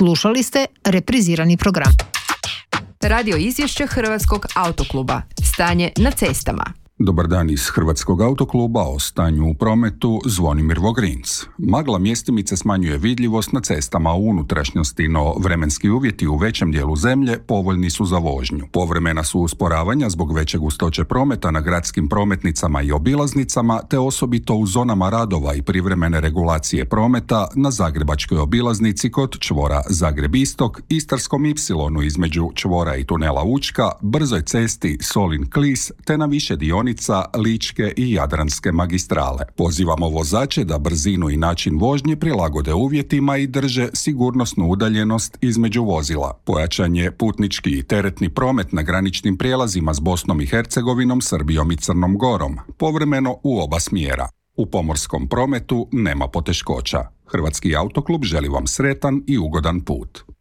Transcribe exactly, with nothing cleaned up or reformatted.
Slušali ste reprizirani program. Radio izvješće Hrvatskog autokluba. Stanje na cestama. Dobar dan iz Hrvatskog autokluba, o stanju u prometu Zvonimir Vogrinc. Magla mjestimice smanjuje vidljivost na cestama u unutrašnjosti, no vremenski uvjeti u većem dijelu zemlje povoljni su za vožnju. Povremena su usporavanja zbog veće gustoće prometa na gradskim prometnicama i obilaznicama, te osobito u zonama radova i privremene regulacije prometa na zagrebačkoj obilaznici kod čvora Zagreb-Istok, Istarskom ipsilonu između čvora i tunela Učka, brzoj cesti Solin-Klis, te na više dionica Ličke i Jadranske magistrale. Pozivamo vozače da brzinu i način vožnje prilagode uvjetima i drže sigurnosnu udaljenost između vozila. Pojačan je putnički i teretni promet na graničnim prijelazima s Bosnom i Hercegovinom, Srbijom i Crnom Gorom, povremeno u oba smjera. U pomorskom prometu nema poteškoća. Hrvatski autoklub želi vam sretan i ugodan put.